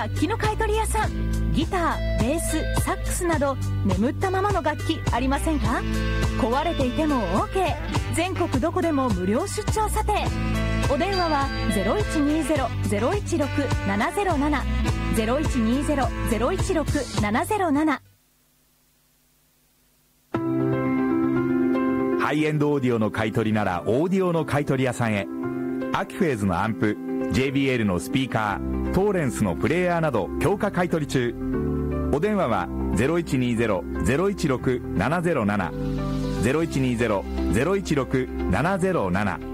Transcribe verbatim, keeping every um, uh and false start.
楽器の買い取り屋さん。ギター、ベース、サックスなど眠ったままの楽器ありませんか？壊れていても OK。 全国どこでも無料出張査定。お電話は ゼロいちにゼロ ゼロいちろく ななゼロなな ゼロいちにゼロ ゼロいちろく ななゼロなな。 ハイエンドオーディオの買い取りならオーディオの買い取り屋さんへ。アキフェーズのアンプ、 ジェイビーエル のスピーカー、トーレンスのプレイヤーなど強化買い取り中。お電話は ゼロいちにゼロ ゼロいちろく ななゼロなな ゼロいちにゼロ ゼロいちろく ななゼロなな。